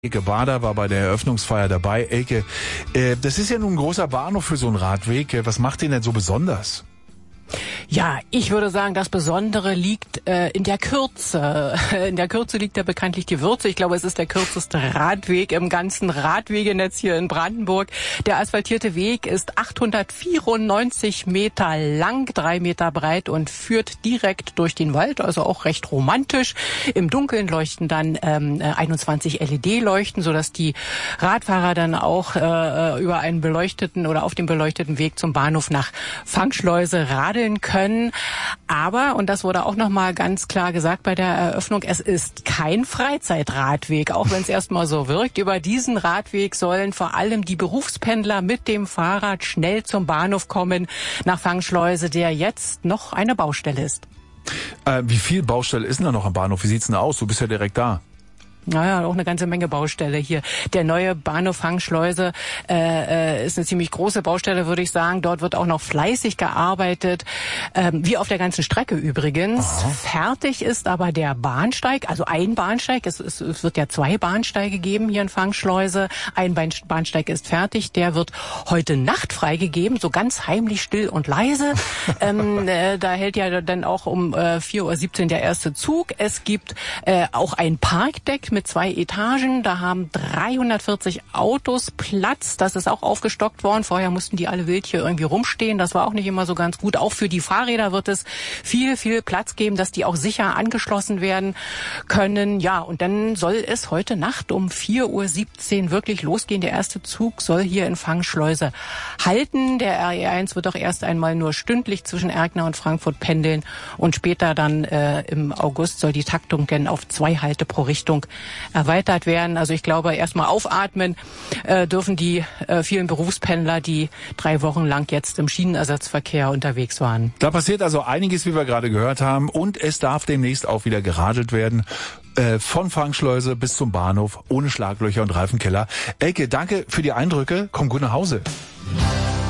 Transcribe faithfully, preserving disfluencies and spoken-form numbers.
Elke Bader war bei der Eröffnungsfeier dabei. Elke, äh, das ist ja nun ein großer Bahnhof für so einen Radweg. Was macht den denn so besonders? Ja, ich würde sagen, das Besondere liegt äh, in der Kürze. In der Kürze liegt ja bekanntlich die Würze. Ich glaube, es ist der kürzeste Radweg im ganzen Radwegenetz hier in Brandenburg. Der asphaltierte Weg ist achthundertvierundneunzig Meter lang, drei Meter breit und führt direkt durch den Wald, also auch recht romantisch. Im Dunkeln leuchten dann ähm, einundzwanzig L E D-Leuchten, sodass die Radfahrer dann auch äh, über einen beleuchteten oder auf dem beleuchteten Weg zum Bahnhof nach Fangschleuse radeln können. Aber, und das wurde auch nochmal ganz klar gesagt bei der Eröffnung, es ist kein Freizeitradweg, auch wenn es erstmal so wirkt. Über diesen Radweg sollen vor allem die Berufspendler mit dem Fahrrad schnell zum Bahnhof kommen, nach Fangschleuse, der jetzt noch eine Baustelle ist. Äh, wie viel Baustelle ist denn da noch am Bahnhof? Wie sieht's denn aus? Du bist ja direkt da. Naja, auch eine ganze Menge Baustelle hier. Der neue Bahnhof Fangschleuse äh, ist eine ziemlich große Baustelle, würde ich sagen. Dort wird auch noch fleißig gearbeitet, ähm, wie auf der ganzen Strecke übrigens. Aha. Fertig ist aber der Bahnsteig, also ein Bahnsteig. Es, es, es wird ja zwei Bahnsteige geben hier in Fangschleuse. Ein Bahnsteig ist fertig, der wird heute Nacht freigegeben, so ganz heimlich, still und leise. ähm, äh, da hält ja dann auch um äh, vier Uhr siebzehn der erste Zug. Es gibt äh, auch ein Parkdeck mit zwei Etagen. Da haben dreihundertvierzig Autos Platz. Das ist auch aufgestockt worden. Vorher mussten die alle wild hier irgendwie rumstehen. Das war auch nicht immer so ganz gut. Auch für die Fahrräder wird es viel, viel Platz geben, dass die auch sicher angeschlossen werden können. Ja, und dann soll es heute Nacht um vier Uhr siebzehn wirklich losgehen. Der erste Zug soll hier in Fangschleuse halten. Der R E eins wird auch erst einmal nur stündlich zwischen Erkner und Frankfurt pendeln. Und später dann äh, im August soll die Taktung dann auf zwei Halte pro Richtung erweitert werden. Also ich glaube, erstmal aufatmen äh, dürfen die äh, vielen Berufspendler, die drei Wochen lang jetzt im Schienenersatzverkehr unterwegs waren. Da passiert also einiges, wie wir gerade gehört haben, und es darf demnächst auch wieder geradelt werden. Äh, von Fangschleuse bis zum Bahnhof, ohne Schlaglöcher und Reifenkeller. Elke, danke für die Eindrücke. Komm gut nach Hause.